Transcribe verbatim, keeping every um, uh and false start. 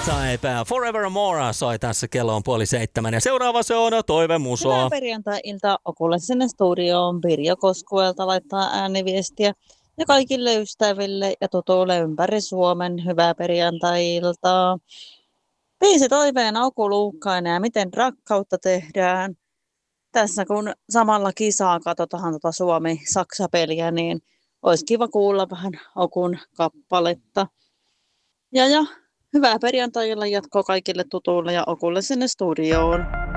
E-Type, Forevermore soi tässä, kello on puoli seitsemän ja seuraava se on Toivemuso. Hyvää perjantai-iltaa Okulle sinne studioon. Pirjo Koskuelta laittaa ääniviestiä. Ja kaikille ystäville ja tutuille ympäri Suomen hyvää perjantai-iltaa. Biisi toiveen Aku Luukkainen ja miten rakkautta tehdään. Tässä kun samalla kisaa katsotaan tuota Suomi-Saksa-peliä, niin olisi kiva kuulla vähän Okun kappaletta. Ja, ja hyvää perjantai-illan jatkoa kaikille tutuille ja Okulle sinne studioon.